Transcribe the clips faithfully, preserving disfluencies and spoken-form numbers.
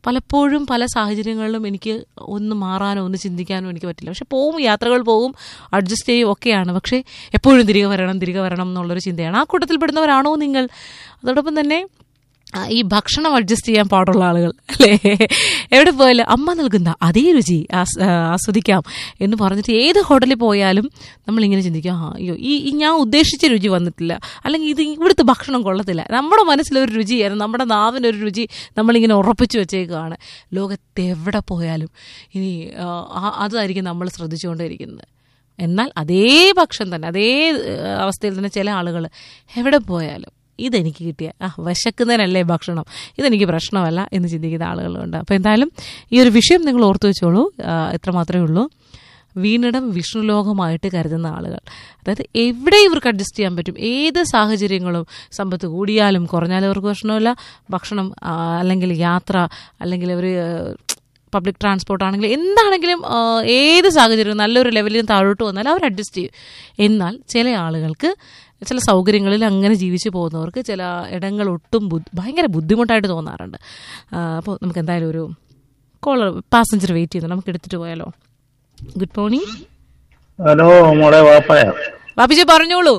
പലപ്പോഴും പല സാഹചര്യങ്ങളിലും എനിക്ക് ഒന്ന് മാറാനോ ഒന്ന് ചിന്തിക്കാനോ എനിക്ക് പറ്റില്ല. പക്ഷെ പോവും, യാത്രകൾ പോവും, അഡ്ജസ്റ്റ് ചെയ്യും, ഒക്കെയാണ്. പക്ഷേ എപ്പോഴും തിരികെ വരണം തിരികെ വരണം എന്നുള്ളൊരു ചിന്തയാണ്. ആ കൂട്ടത്തിൽ പെടുന്നവരാണോ നിങ്ങൾ? അതോടൊപ്പം തന്നെ ഈ ഭക്ഷണം അഡ്ജസ്റ്റ് ചെയ്യാൻ പാടുള്ള ആളുകൾ അല്ലേ? എവിടെ പോയാലും അമ്മ നൽകുന്ന അതേ രുചി ആസ്വദിക്കാം എന്ന് പറഞ്ഞിട്ട് ഏത് ഹോട്ടലിൽ പോയാലും നമ്മളിങ്ങനെ ചിന്തിക്കാം, ആ അയ്യോ ഈ ഞാൻ ഉദ്ദേശിച്ച രുചി വന്നിട്ടില്ല, അല്ലെങ്കിൽ ഇത് ഇവിടുത്തെ ഭക്ഷണം കൊള്ളത്തില്ല. നമ്മുടെ മനസ്സിലൊരു രുചിയായിരുന്നു, നമ്മുടെ നാവിനൊരു രുചി നമ്മളിങ്ങനെ ഉറപ്പിച്ചു വെച്ചേക്കുകയാണ്. ലോകത്ത് എവിടെ പോയാലും ഇനി അതായിരിക്കും നമ്മൾ ശ്രദ്ധിച്ചുകൊണ്ടേയിരിക്കുന്നത്. എന്നാൽ അതേ ഭക്ഷണം തന്നെ, അതേ അവസ്ഥയിൽ തന്നെ ചില ആളുകൾ എവിടെ പോയാലും ഇതെനിക്ക് കിട്ടിയ ആ വിശക്കുന്നതിനല്ലേ ഭക്ഷണം, ഇതെനിക്ക് പ്രശ്നമല്ല എന്ന് ചിന്തിക്കുന്ന ആളുകളുണ്ട്. അപ്പോൾ എന്തായാലും ഈ ഒരു വിഷയം നിങ്ങൾ ഓർത്തു വെച്ചോളൂ. എത്ര മാത്രമേ ഉള്ളൂ, വീണിടം വിഷ്ണുലോകമായിട്ട് കരുതുന്ന ആളുകൾ. അതായത് എവിടെ ഇവർക്ക് അഡ്ജസ്റ്റ് ചെയ്യാൻ പറ്റും, ഏത് സാഹചര്യങ്ങളും, സമ്പത്ത് കൂടിയാലും കുറഞ്ഞാലും അവർക്ക് പ്രശ്നമില്ല. ഭക്ഷണം അല്ലെങ്കിൽ യാത്ര അല്ലെങ്കിൽ ഒരു പബ്ലിക് ട്രാൻസ്പോർട്ട് ആണെങ്കിലും എന്താണെങ്കിലും ഏത് സാഹചര്യവും നല്ലൊരു ലെവലിൽ താഴോട്ട് വന്നാൽ അവർ അഡ്ജസ്റ്റ് ചെയ്യും. എന്നാൽ ചില ആളുകൾക്ക് ചില സൗകര്യങ്ങളിൽ അങ്ങനെ ജീവിച്ചു പോകുന്നവർക്ക് ചില ഇടങ്ങൾ ഒട്ടും ഭയങ്കര ബുദ്ധിമുട്ടായിട്ട് തോന്നാറുണ്ട്. അപ്പോൾ നമുക്ക് എന്തായാലും ഒരു കോളർ പാസഞ്ചർ വെയിറ്റ് ചെയ്യുന്നു, നമുക്ക് എടുത്തിട്ട് പോയാലോ? Good morning. ഹലോ മോളെ വാപ്പായ. വാപ്പിജി പറഞ്ഞോളൂ.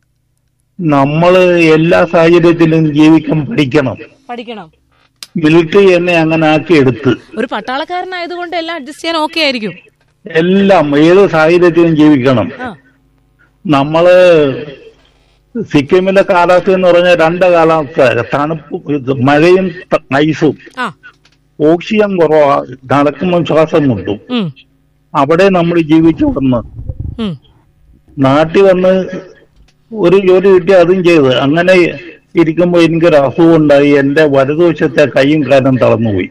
നമ്മള് എല്ലാ സാഹചര്യത്തിലും ജീവിക്കാൻ പഠിക്കണം പഠിക്കണം മിലിറ്ററി എന്നെ അങ്ങനെ ആക്കി എടുത്ത്. ഒരു പട്ടാളക്കാരനായതുകൊണ്ട് എല്ലാം അഡ്ജസ്റ്റ് ചെയ്യാൻ ഓക്കെ ആയിരിക്കും. എല്ലാം ഏത് സാഹചര്യത്തിലും ജീവിക്കണം. നമ്മള് സിക്കിമിലെ കാലാവസ്ഥ എന്ന് പറഞ്ഞാൽ രണ്ട് കാലാവസ്ഥ, തണുപ്പും മഴയും ഐസും. ഓക്സിജൻ കുറവാ, നടക്കുമ്പോൾ ശ്വാസം മുട്ടും. അവിടെ നമ്മൾ ജീവിച്ചു വന്ന് നാട്ടിൽ വന്ന് ഒരു ജോലി കിട്ടി അതും ചെയ്ത് അങ്ങനെ ഇരിക്കുമ്പോ എനിക്കൊരു അസുഖം ഉണ്ടായി. എന്റെ വലതുവശത്തെ കൈയും കാലും തളർന്നുപോയി.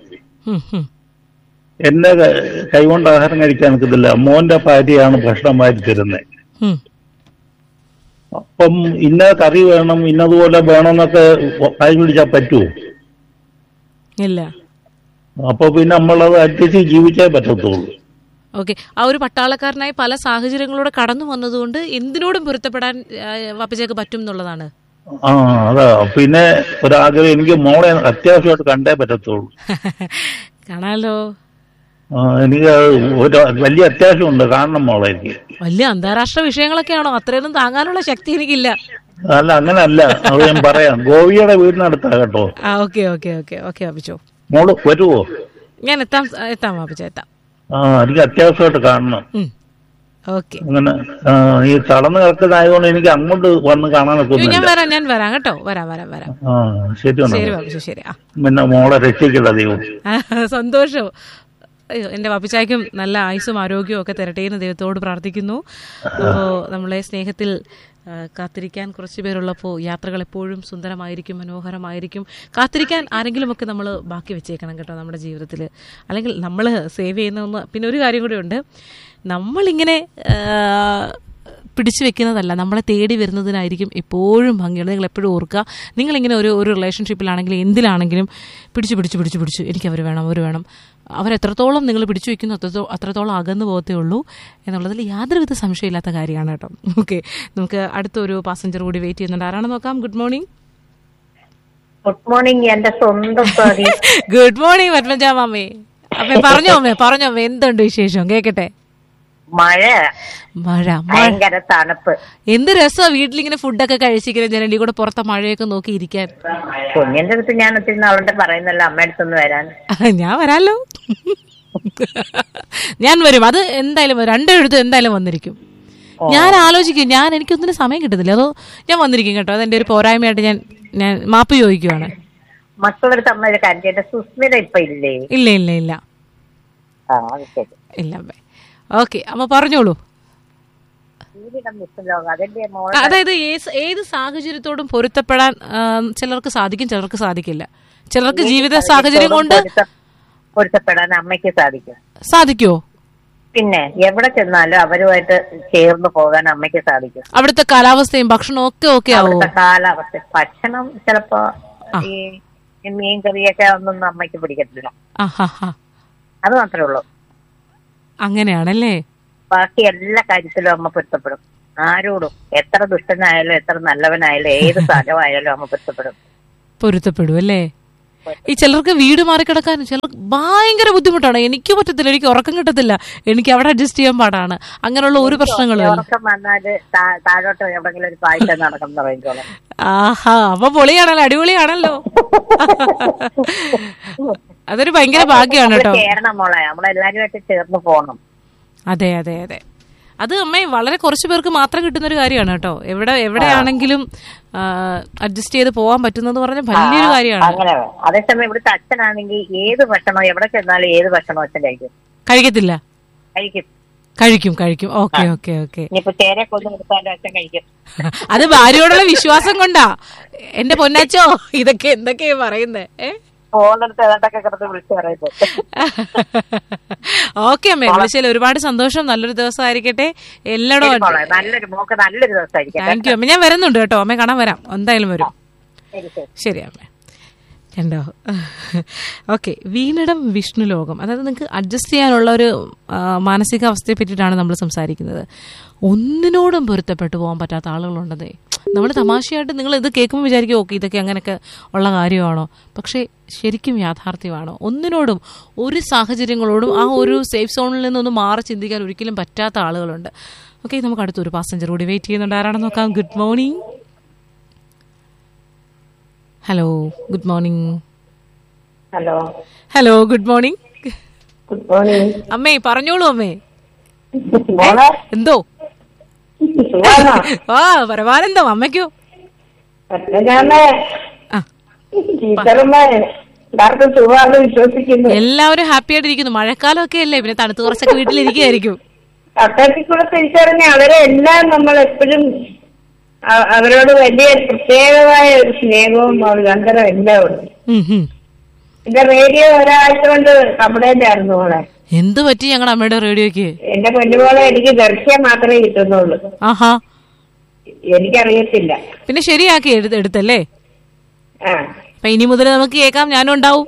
എന്റെ കൈകൊണ്ട് ആഹാരം കഴിക്കാൻ നിൽക്കത്തില്ല. മോന്റെ ഭാര്യയാണ് ഭക്ഷണം വാരി തരുന്നത്. അപ്പം ഇന്ന കറി വേണം, ഇന്നതുപോലെ വേണമെന്നൊക്കെ വായി പിടിച്ചാൽ പറ്റുമോ? ഇല്ല. അപ്പൊ പിന്നെ നമ്മളത് അഡ്ജസ്റ്റ് ജീവിച്ചേ പറ്റത്തുള്ളൂ. ഓക്കെ. ആ ഒരു പട്ടാളക്കാരനായി പല സാഹചര്യങ്ങളൂടെ കടന്നു വന്നതുകൊണ്ട് എന്തിനോടും പൊരുത്തപ്പെടാൻ വാപ്പിച്ചേക്ക് പറ്റും എന്നുള്ളതാണ്. ആ അതാ. പിന്നെ ഒരാഗ്രഹം, എനിക്ക് മോളെ അത്യാവശ്യമായിട്ട് കണ്ടേ പറ്റത്തുള്ളൂ. കാണാലോ. എനിക്ക് ഒരു വലിയ അത്യാവശ്യമുണ്ട്, കാണണം മോളെ. എനിക്ക് വലിയ അന്താരാഷ്ട്ര വിഷയങ്ങളൊക്കെയാണോ? അത്രയൊന്നും താങ്ങാനുള്ള ശക്തി എനിക്കില്ല. അല്ല അങ്ങനല്ല, അത് ഞാൻ പറയാം. ഗോവിയുടെ വീടിനടുത്താ കേട്ടോ. ആ ഓക്കെ ഓക്കെ ഓക്കെ ഓക്കെ വാപ്പിച്ചോ. മോള് വരുവോ? ഞാൻ എത്താം എത്താം വാപ്പിച്ചോ, എത്താം. ആ എനിക്ക് അത്യാവശ്യമായിട്ട് കാണണം. ഓക്കെ. അങ്ങനെ ഈ കടന്നു കിടക്കുന്നതായതുകൊണ്ട് എനിക്ക് അങ്ങോട്ട് വന്ന് കാണാനൊക്കെ ഞാൻ വരാം ഞാൻ വരാം കേട്ടോ. വരാം വരാം വരാം. ആ ശരി ശരി വാപ്പിച്ചോ. ശരി. ആ പിന്നെ മോളെ രക്ഷിക്കില്ല ദൈവം. സന്തോഷം. അയ്യോ, എൻ്റെ വാപ്പിച്ചായ്ക്കും നല്ല ആയുസ്സും ആരോഗ്യവും ഒക്കെ തരട്ടെ എന്ന് ദൈവത്തോട് പ്രാർത്ഥിക്കുന്നു. അപ്പോൾ നമ്മളെ സ്നേഹത്തിൽ കാത്തിരിക്കാൻ കുറച്ച് പേരുള്ളപ്പോൾ യാത്രകൾ എപ്പോഴും സുന്ദരമായിരിക്കും, മനോഹരമായിരിക്കും. കാത്തിരിക്കാൻ ആരെങ്കിലുമൊക്കെ നമ്മൾ ബാക്കി വെച്ചേക്കണം കേട്ടോ നമ്മുടെ ജീവിതത്തിൽ. അല്ലെങ്കിൽ നമ്മൾ സേവ് ചെയ്യുന്ന ഒന്ന്. പിന്നെ ഒരു കാര്യം കൂടി ഉണ്ട്, നമ്മളിങ്ങനെ പിടിച്ചു വെക്കുന്നതല്ല, നമ്മളെ തേടി വരുന്നതിനായിരിക്കും എപ്പോഴും ഭംഗിയുള്ളത്. നിങ്ങൾ എപ്പോഴും ഓർക്കുക, നിങ്ങളിങ്ങനെ ഒരു ഒരു റിലേഷൻഷിപ്പിലാണെങ്കിലും എന്തിലാണെങ്കിലും പിടിച്ചു പിടിച്ചു പിടിച്ചു പിടിച്ചു എനിക്ക് അവർ വേണം അവർ വേണം അവരെത്രത്തോളം നിങ്ങൾ പിടിച്ചു വയ്ക്കുന്നു അത്രത്തോളം അത്രത്തോളം അകന്നു പോകത്തേ ഉള്ളൂ എന്നുള്ളതിൽ യാതൊരുവിധ സംശയമില്ലാത്ത കാര്യമാണ് കേട്ടോ. ഓക്കെ, നമുക്ക് അടുത്തൊരു പാസഞ്ചർ കൂടി വെയിറ്റ് ചെയ്യുന്നുണ്ട്. ആരാണെന്ന് നോക്കാം. Good morning. ഗുഡ് മോർണിംഗ് എന്റെ സ്വന്തം. Good morning Padmaja മാമേ. അപ്പൊ പറഞ്ഞോ അമ്മേ പറഞ്ഞോ അമ്മേ, എന്തുണ്ട് വിശേഷം? കേക്കട്ടെ. മഴ മഴ ഭയങ്കര തണുപ്പ്. എന്ത് രസമാ വീട്ടിലിങ്ങനെ ഫുഡൊക്കെ കഴിച്ചിരിക്കുന്ന ജനലി കൂടെ പുറത്തെ മഴയൊക്കെ നോക്കി ഇരിക്കാൻ. കുഞ്ഞിന്റെ അടുത്ത് ഞാൻ ഒത്തിരി നാളുടെ പറയുന്നല്ലോ അമ്മ അടുത്തൊന്ന് വരാൻ. ഞാൻ വരാലോ, ഞാൻ വരും. അത് എന്തായാലും രണ്ടെടുത്ത് എന്തായാലും വന്നിരിക്കും. ഞാൻ ആലോചിക്കും, ഞാൻ എനിക്കൊന്നിനും സമയം കിട്ടുന്നില്ല, അതോ ഞാൻ വന്നിരിക്കും കേട്ടോ. അതെന്റെ ഒരു പോരായ്മയായിട്ട് ഞാൻ ഞാൻ മാപ്പ് ചോദിക്കുവാണ്. മക്കളടുത്ത് അമ്മ ഒരു കാര്യം, സുസ്മിത ഇപ്പൊ ഇല്ലേ? ഇല്ല ഇല്ല ഇല്ല ഇല്ല അമ്മേ. ഓക്കെ അമ്മ പറഞ്ഞോളൂ. അതായത് ഏത് സാഹചര്യത്തോടും പൊരുത്തപ്പെടാൻ ചിലർക്ക് സാധിക്കും, ചിലർക്ക് സാധിക്കില്ല. ചിലർക്ക് ജീവിത സാഹചര്യം കൊണ്ട് പൊരുത്തപ്പെടാൻ അമ്മയ്ക്ക് സാധിക്കും. സാധിക്കുമോ? പിന്നെ എവിടെ ചെന്നാലും അവരുമായിട്ട് ചേർന്ന് പോകാൻ അമ്മയ്ക്ക് സാധിക്കും. അവിടുത്തെ കാലാവസ്ഥയും ഭക്ഷണവും ഒക്കെ ഓക്കെ ആവും. കാലാവസ്ഥ ഭക്ഷണം ചിലപ്പോ ഈ മീൻ കറിയൊക്കെ ഒന്നും അമ്മയ്ക്ക് പിടിക്കത്തില്ല. അത് മാത്രമേ ഉള്ളൂ. അങ്ങനെയാണല്ലേ? ബാക്കി എല്ലാ കാര്യത്തിലും അമ്മ പൊരുത്തപ്പെടും. ആരോടും എത്ര ദുഷ്ടനായാലും എത്ര നല്ലവനായാലും ഏത് സ്ഥലമായാലും അമ്മ പൊരുത്തപ്പെടും. പൊരുത്തപ്പെടും അല്ലേ? ഈ ചിലർക്ക് വീട് മാറിക്കിടക്കാനും ചിലർക്ക് ഭയങ്കര ബുദ്ധിമുട്ടാണ്. എനിക്ക് പറ്റത്തില്ല, എനിക്ക് ഉറക്കം കിട്ടത്തില്ല, എനിക്ക് അവിടെ അഡ്ജസ്റ്റ് ചെയ്യാൻ പാടാണ്. അങ്ങനെയുള്ള ഒരു പ്രശ്നങ്ങളും ആഹാ, അപ്പൊ പൊളിയാണല്ലോ, അടിപൊളിയാണല്ലോ. അതൊരു ഭയങ്കര ഭാഗ്യമാണ് കേട്ടോ. അതെ അതെ അതെ, അത് അമ്മേ വളരെ കുറച്ചു പേർക്ക് മാത്രം കിട്ടുന്ന ഒരു കാര്യമാണ് കേട്ടോ. എവിടെ എവിടെയാണെങ്കിലും അഡ്ജസ്റ്റ് ചെയ്ത് പോകാൻ പറ്റുന്നത് പറഞ്ഞാൽ വലിയൊരു കാര്യമാണ്. അങ്ങനെ അതേസമയം ഇവിടുത്തെ അച്ഛനാണെങ്കിൽ ഏത് ഭക്ഷണം എവിടെ ചെന്നാലും ഏത് ഭക്ഷണം അച്ഛൻ കഴിക്കും. കഴിക്കത്തില്ല? കഴിക്കും കഴിക്കും കഴിക്കും. Okay okay okay. ചേരെ കൊന്നു കൊടുത്താലും അച്ഛൻ കഴിക്കും. അത് ഭാര്യയോടുള്ള വിശ്വാസം കൊണ്ടാ. എന്റെ പൊന്നാച്ചോ, ഇതൊക്കെ എന്തൊക്കെയാ പറയുന്നേ? ഏഹ് ഓക്കെ അമ്മേ, വിളിച്ചാൽ ഒരുപാട് സന്തോഷം. നല്ലൊരു ദിവസമായിരിക്കട്ടെ എല്ലായിടും. താങ്ക് യു അമ്മ. ഞാൻ വരുന്നുണ്ട് കേട്ടോ, അമ്മയെ കാണാൻ വരാം, എന്തായാലും വരും. ശരി അമ്മേ. കണ്ടോ? ഓക്കെ, വീണടം വിഷ്ണു ലോകം. അതായത് നിങ്ങൾക്ക് അഡ്ജസ്റ്റ് ചെയ്യാനുള്ള ഒരു മാനസികാവസ്ഥയെ പറ്റിയിട്ടാണ് നമ്മൾ സംസാരിക്കുന്നത്. ഒന്നിനോടും പൊരുത്തപ്പെട്ടു പോകാൻ പറ്റാത്ത ആളുകളുണ്ടെന്നേ. നമ്മൾ തമാശയായിട്ട് നിങ്ങൾ ഇത് കേൾക്കുമ്പോൾ വിചാരിക്കും ഓക്കെ ഇതൊക്കെ അങ്ങനെയൊക്കെ ഉള്ള കാര്യമാണോ, പക്ഷേ ശരിക്കും യാഥാർത്ഥ്യമാണോ? ഒന്നിനോടും ഒരു സാഹചര്യങ്ങളോടും ആ ഒരു സേഫ് സോണിൽ നിന്നൊന്ന് മാറി ചിന്തിക്കാൻ ഒരിക്കലും പറ്റാത്ത ആളുകളുണ്ട്. ഓക്കെ, നമുക്ക് അടുത്തൊരു പാസഞ്ചർ കൂടി വെയിറ്റ് ചെയ്യുന്നുണ്ട്. ആരാണെന്ന് നോക്കാം. Good morning. Hello, good morning. Hello hello good morning. Good morning അമ്മേ, പറഞ്ഞോളൂ അമ്മേ. എന്തോ ആ പരമാനന്ദം അമ്മയ്ക്കോ? എല്ലാവരും ഹാപ്പി ആയിട്ടിരിക്കുന്നു. മഴക്കാലമൊക്കെ അല്ലേ, പിന്നെ തണുത്ത് കുറച്ചൊക്കെ വീട്ടിലിരിക്കുകയായിരിക്കും. അവരെ എല്ലാം നമ്മൾ എപ്പോഴും അവരോട് വലിയ പ്രത്യേകമായ ഒരു സ്നേഹവും ബന്ധനം എല്ലാം ഉണ്ട്. എന്റെ റേഡിയോ ഒരാഴ്ച കൊണ്ട് കംപ്ലൈന്റ് ആയിരുന്നു മോളെ. എന്ത് പറ്റി ഞങ്ങളുടെ അമ്മയുടെ റേഡിയോക്ക്? എന്റെ പൊന്നുപോലെ എനിക്ക് ദർശനം മാത്രമേ കിട്ടുന്നുള്ളൂ. ആഹാ, എനിക്കറിയത്തില്ല. പിന്നെ ശരിയാക്കി എടുത്തല്ലേ? ആ, അപ്പൊ ഇനി മുതൽ നമുക്ക് കേൾക്കാം, ഞാനും ഉണ്ടാവും.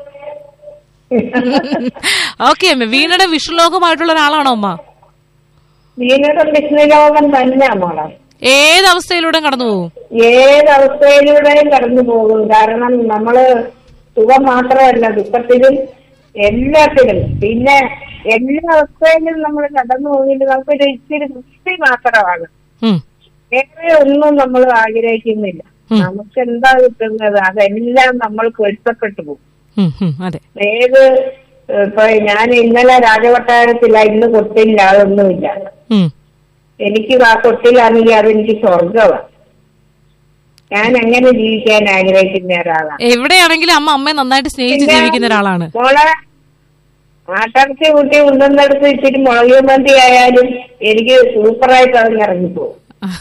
ഓക്കെ അമ്മ. വീണയുടെ വിഷ്ണുലോകമായിട്ടുള്ള ഒരാളാണോ അമ്മ? വീണയുടെ വിഷ്ണുലോകം തന്നെ മോളെ. ഏതവസ്ഥയിലൂടെ കടന്നു പോകും? ഏതവസ്ഥയിലൂടെയും കടന്നു പോകും. കാരണം നമ്മള് സുഖം മാത്രമല്ല, ദുഃഖത്തിലും എല്ലാത്തിലും, പിന്നെ എല്ലാ അവസ്ഥയിലും നമ്മൾ കടന്നു പോകുന്നത് നമുക്കൊരു ഇച്ചിരി തൃപ്തി മാത്രമാണ്. വേറെ ഒന്നും നമ്മൾ ആഗ്രഹിക്കുന്നില്ല. നമുക്ക് എന്താ കിട്ടുന്നത് അതെല്ലാം നമ്മൾ പൊരുത്തപ്പെട്ടു പോകും. ഏത് ഇപ്പൊ ഞാൻ ഇന്നലെ രാജകൊട്ടാരത്തില്ല, ഇന്ന് കൊട്ടില്ല, അതൊന്നുമില്ല. എനിക്ക് ആ കൊട്ടിലാണെങ്കിൽ അതെനിക്ക് സ്വർഗമാണ്. ഞാൻ അങ്ങനെ ജീവിക്കാൻ ആഗ്രഹിക്കുന്ന ഒരാളാണ്. എവിടെയാണെങ്കിലും അമ്മ അമ്മയെ നന്നായിട്ട് സ്നേഹിച്ച് ജീവിക്കുന്ന ഒരാളാണ്. മോളെ ആട്ടർച്ചി കൂട്ടി ഉണ്ടെന്നെടുത്ത് ഇച്ചിരി മുളക് മന്തി ആയാലും എനിക്ക് സൂപ്പറായിട്ട് അതിന് ഇറങ്ങിപ്പോകും.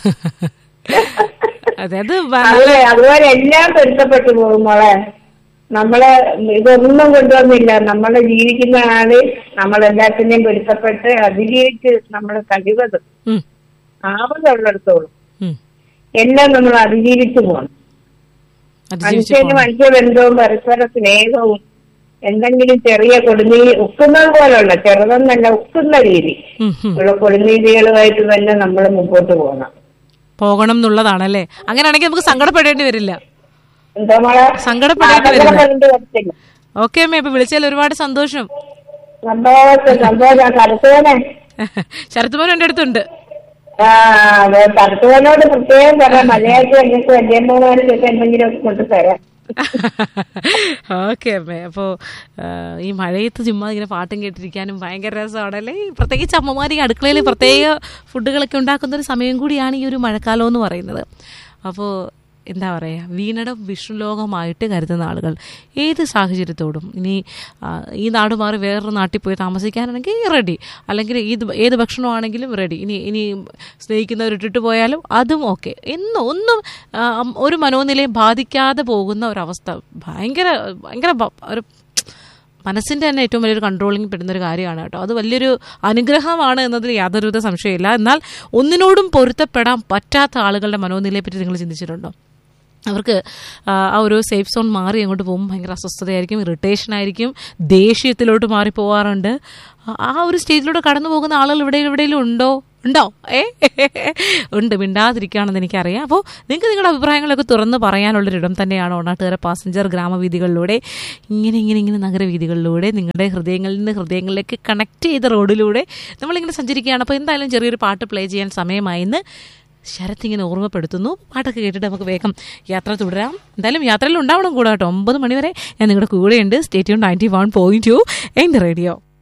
അതുപോലെ എല്ലാം പൊരുത്തപ്പെട്ടു പോകും മോളെ. നമ്മളെ ഇതൊന്നും കൊണ്ടുവന്നില്ല. നമ്മളെ ജീവിക്കുന്ന ആള് നമ്മളെല്ലാത്തിനെയും പൊരുത്തപ്പെട്ട് അതിജീവിച്ച് നമ്മൾ കഴിവതും ആവുന്നുള്ളിടത്തോളം എല്ലാം നമ്മൾ അതിജീവിച്ചു പോകണം. മനുഷ്യന് മനുഷ്യബന്ധവും പരസ്പര സ്നേഹവും എന്തെങ്കിലും ചെറിയ കൊടുനീതി ഒക്കുന്നത് പോലുള്ള, ചെറുതെന്നല്ല ഒക്കുന്ന രീതി ഉള്ള കൊടുനീതികളുമായിട്ട് തന്നെ നമ്മൾ മുമ്പോട്ട് പോകണം പോകണം എന്നുള്ളതാണല്ലേ. അങ്ങനെയാണെങ്കിൽ നമുക്ക് സങ്കടപ്പെടേണ്ടി വരില്ല. എന്താ മോളെ? സങ്കടപ്പെടേണ്ടി വരില്ല. ഓക്കെ അമ്മ, ഇപ്പൊ വിളിച്ചാൽ ഒരുപാട് സന്തോഷം. സന്തോഷം. ശരത്മോൻ എന്റെ അടുത്തുണ്ട്. ആ തരത്തുപോലോട് പ്രത്യേകം പറയാം. മലയാളത്തിൽ ഞങ്ങൾക്ക് വല്യമ്മമാർക്കൊക്കെ എന്തെങ്കിലും ഒക്കെ കൊണ്ട് തരാം. ഓക്കെ അമ്മേ. അപ്പോ ഈ മഴയത്ത് ചുമ്മാ ഇങ്ങനെ പാട്ടും കേട്ടിരിക്കാനും ഭയങ്കര രസമാണല്ലേ. പ്രത്യേകിച്ച് അമ്മമാർ ഈ അടുക്കളയിൽ പ്രത്യേക ഫുഡുകളൊക്കെ ഉണ്ടാക്കുന്ന ഒരു സമയം കൂടിയാണ് ഈ ഒരു മഴക്കാലം എന്ന് പറയുന്നത്. അപ്പോൾ എന്താ പറയുക, വീണടം വിഷ്ണുലോകമായിട്ട് കരുതുന്ന ആളുകൾ ഏത് സാഹചര്യത്തോടും, ഇനി ഈ നാട് മാറി വേറൊരു നാട്ടിൽ പോയി താമസിക്കാനാണെങ്കിൽ റെഡി, അല്ലെങ്കിൽ ഏത് ഏത് ഭക്ഷണമാണെങ്കിലും റെഡി, ഇനി ഇനി സ്നേഹിക്കുന്നവരിട്ടിട്ട് പോയാലും അതും ഓക്കെ, എന്നും ഒന്നും ഒരു മനോനിലയും ബാധിക്കാതെ പോകുന്ന ഒരവസ്ഥ ഭയങ്കര ഭയങ്കര ഒരു മനസ്സിൻ്റെ തന്നെ ഏറ്റവും വലിയൊരു കൺട്രോളിങ് പെടുന്നൊരു കാര്യമാണ് കേട്ടോ. അത് വലിയൊരു അനുഗ്രഹമാണ് എന്നതിൽ യാതൊരുവിധ സംശയമില്ല. എന്നാൽ ഒന്നിനോടും പൊരുത്തപ്പെടാൻ പറ്റാത്ത ആളുകളുടെ മനോനിലയെ പറ്റി നിങ്ങൾ ചിന്തിച്ചിട്ടുണ്ടോ? അവർക്ക് ആ ഒരു സേഫ് സോൺ മാറി അങ്ങോട്ട് പോകുമ്പോൾ ഭയങ്കര അസ്വസ്ഥതയായിരിക്കും, ഇറിറ്റേഷനായിരിക്കും, ദേഷ്യത്തിലോട്ട് മാറിപ്പോവാറുണ്ട്. ആ ഒരു സ്റ്റേജിലൂടെ കടന്നു പോകുന്ന ആളുകൾ ഇവിടെ എവിടെയെങ്കിലും ഉണ്ടോ ഉണ്ടോ ഏ ഉണ്ട്, മിണ്ടാതിരിക്കുകയാണെന്ന് എനിക്കറിയാം. അപ്പോൾ നിങ്ങൾക്ക് നിങ്ങളുടെ അഭിപ്രായങ്ങളൊക്കെ തുറന്ന് പറയാനുള്ളൊരിടം തന്നെയാണ് ഓണാട്ടുകര പാസഞ്ചർ ഗ്രാമവീഥികളിലൂടെ, ഇങ്ങനെ ഇങ്ങനെ ഇങ്ങനെ നഗരവീഥികളിലൂടെ നിങ്ങളുടെ ഹൃദയങ്ങളിൽ നിന്ന് ഹൃദയങ്ങളിലേക്ക് കണക്ട് ചെയ്ത റോഡിലൂടെ നമ്മളിങ്ങനെ സഞ്ചരിക്കുകയാണ്. അപ്പോൾ എന്തായാലും ചെറിയൊരു പാട്ട് പ്ലേ ചെയ്യാൻ സമയമായിന്ന് ശരത്ത് ഇങ്ങനെ ഓർമ്മപ്പെടുത്തുന്നു. പാട്ടൊക്കെ കേട്ടിട്ട് നമുക്ക് വേഗം യാത്ര തുടരാം. എന്തായാലും യാത്രയിൽ ഉണ്ടാവണം കൂടെ കേട്ടോ. ഒമ്പത് മണിവരെ ഞാൻ നിങ്ങളുടെ കൂടെയുണ്ട്. Stay tune ninety one point two എൻ്റെ റേഡിയോ.